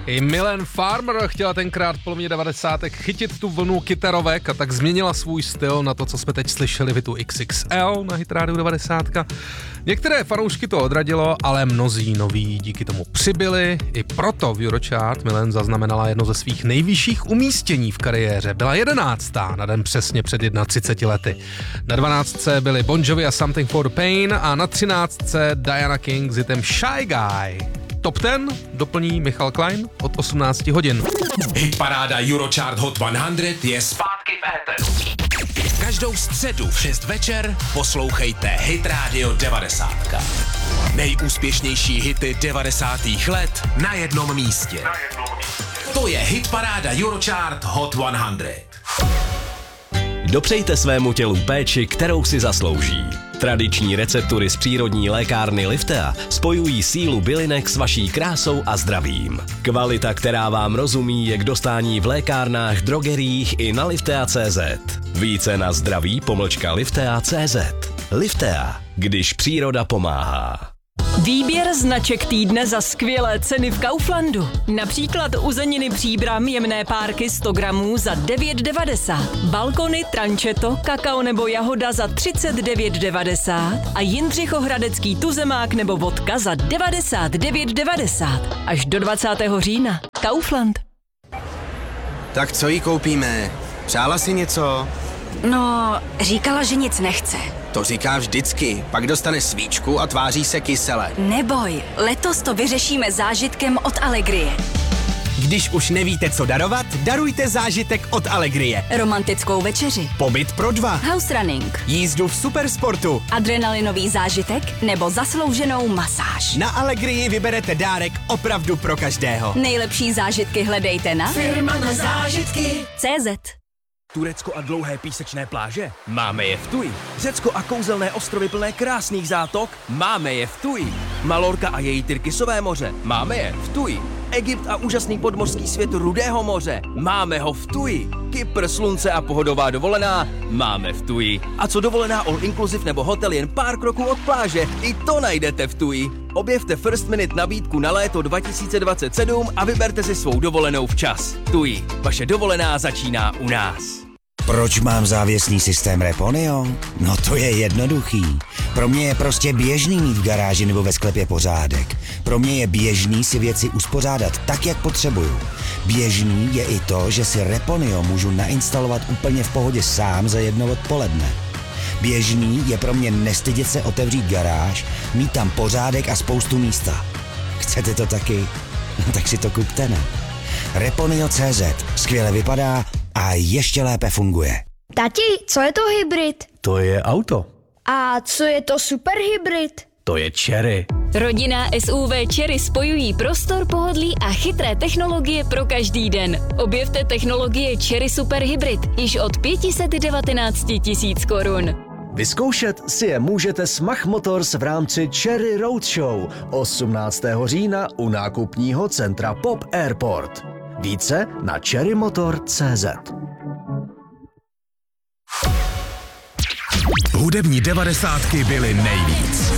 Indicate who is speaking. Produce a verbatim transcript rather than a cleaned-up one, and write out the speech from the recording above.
Speaker 1: I Milan Farmer chtěla tenkrát v polovině devadesátek chytit tu vlnu kytarovek a tak změnila svůj styl na to, co jsme teď slyšeli v tu X X L na Hit Radio devadesát. Některé fanoušky to odradilo, ale mnozí noví díky tomu přibyli. I proto v Eurochart Milan zaznamenala jedno ze svých nejvyšších umístění v kariéře. Byla jedenáctá na den přesně před třiceti jednou lety. Na dvanáctce byli Bon Jovi a Something for the Pain a na třináctce Diana King s hitem Shy Guy. Top deset doplní Michal Klein od osmnácti hodin.
Speaker 2: Hitparáda Eurochart Hot sto je zpátky v éteru. Každou středu v šest večer poslouchejte Hit Radio devadesát. Nejúspěšnější hity devadesátých let na jednom místě. To je Hitparáda Eurochart Hot sto.
Speaker 3: Dopřejte svému tělu péči, kterou si zaslouží. Tradiční receptury z přírodní lékárny Liftea spojují sílu bylinek s vaší krásou a zdravím. Kvalita, která vám rozumí, je k dostání v lékárnách, drogeriích i na liftea tečka cé zet. Více na zdraví pomlčka liftea tečka cé zet. Liftea, když příroda pomáhá.
Speaker 4: Výběr značek týdne za skvělé ceny v Kauflandu. Například uzeniny Příbram jemné párky sto gramů za devět devadesát. Balkony, trančeto, kakao nebo jahoda za třicet devět devadesát a jindřichohradecký tuzemák nebo vodka za devadesát devět devadesát. Až do dvacátého října. Kaufland.
Speaker 5: Tak co jí koupíme? Přála si něco?
Speaker 6: No, říkala, že nic nechce.
Speaker 5: To říká vždycky, pak dostane svíčku a tváří se kysele.
Speaker 6: Neboj, letos to vyřešíme zážitkem od Allegrie.
Speaker 7: Když už nevíte, co darovat, darujte zážitek od Allegrie.
Speaker 6: Romantickou večeři,
Speaker 7: Pobyt pro dva,
Speaker 6: house running,
Speaker 7: jízdu v supersportu,
Speaker 6: adrenalinový zážitek nebo zaslouženou masáž.
Speaker 7: Na Allegrii vyberete dárek opravdu pro každého.
Speaker 6: Nejlepší zážitky hledejte na
Speaker 8: Firma na zážitky
Speaker 6: tečka cé zet.
Speaker 9: Turecko a dlouhé písečné pláže? Máme je v Tuji. Řecko a kouzelné ostrovy plné krásných zátok? Máme je v Tuji. Malorka a její Tyrkisové moře? Máme je v Tuji. Egypt a úžasný podmořský svět Rudého moře? Máme ho v Tuji. Kypr, slunce a pohodová dovolená? Máme v Tuji. A co dovolená all inclusive nebo hotel jen pár kroků od pláže? I to najdete v Tuji. Objevte First Minute nabídku na léto dva tisíce dvacet sedm a vyberte si svou dovolenou včas. Tuji. Vaše dovolená začíná u nás.
Speaker 10: Proč mám závěsný systém Reponio? No to je jednoduchý. Pro mě je prostě běžný mít v garáži nebo ve sklepě pořádek. Pro mě je běžný si věci uspořádat tak, jak potřebuju. Běžný je i to, že si Reponio můžu nainstalovat úplně v pohodě sám za jedno odpoledne. Běžný je pro mě nestydět se otevřít garáž, mít tam pořádek a spoustu místa. Chcete to taky? No tak si to kupte, ne? Reponio tečka cé zet. Skvěle vypadá a ještě lépe funguje.
Speaker 11: Tati, co je to hybrid?
Speaker 12: To je auto.
Speaker 11: A co je to superhybrid?
Speaker 12: To je Chery.
Speaker 4: Rodinná S U V Chery spojují prostor, pohodlí a chytré technologie pro každý den. Objevte technologie Chery Super Hybrid již od pět set devatenáct tisíc korun.
Speaker 12: Vyzkoušet si je můžete s Mach Motors v rámci Chery Roadshow osmnáctého října u nákupního centra Pop Airport. Více na cherry motor tečka cé zet.
Speaker 2: Hudební devadesátky byly nejvíc.